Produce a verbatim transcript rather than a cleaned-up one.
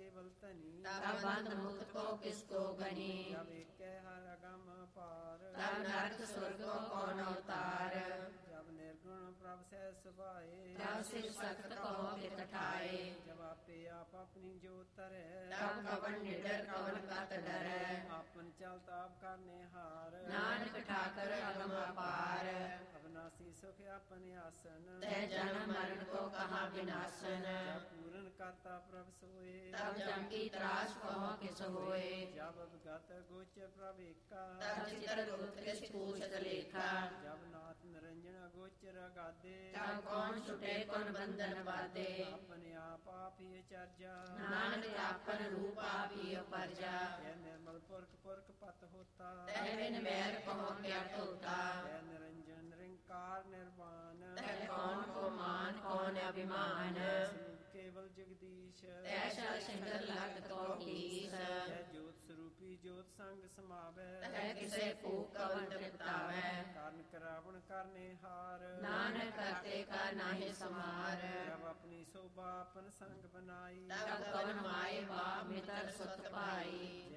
केवल तनी तब बंध मुक्त को किसको गनी। जब एक हर अगम पार तब नरक स्वर्ग को कौन अवतार। जब निर्गुण प्रभ से सुभाए तब शिव सख्त कहो कित ठाए। जब आपे आप अपनी जोत तरे तब कवन निडर कवन कत डरै। आपन चलता आप करने हार नानक ठाकर अगम अपार। अविनाशी सुख अपन आसन तै जन्म मरण को कहा विनाशन। जब पूर्ण करता प्रभ सोए तब जम की त्रास कहो किस होए। जब अवगत गोचर प्रभ एका तब चित्रगुप्त किस पूछत लेखा। जब नाथ निरंजन गोचर गादे तब कौन छुटे कौन बंधन बाधे। अपने आप आप ही चर्चा नानक आपन रूप आप ही परजा। यह निर्मल पुरख पुरख पत होता तै बिन बैर कहो क्या टूटा। यह निरंजन निरंकार निर्वाण तै कौन को मान कौन अभिमान। स्वरूप केवल जगदीश तैसा सिंगर लागत को कीस। यह ज्योत स्वरूपी ज्योत संग समावे तै किसे फूक कवन तृप्तावै। कारण करावण करने हार नानक करते का नाहि समार। जब अपनी शोभा अपन संग बनाई तब कवन माए बाप मित्र सुत पाई।